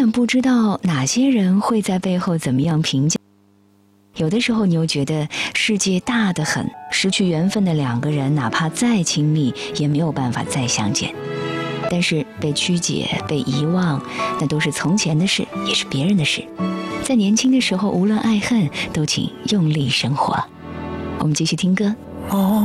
远不知道哪些人会在背后怎么样评价。有的时候你又觉得世界大得很，失去缘分的两个人哪怕再亲密也没有办法再相见。但是被曲解被遗忘，那都是从前的事，也是别人的事。在年轻的时候，无论爱恨都请用力生活。我们继续听歌。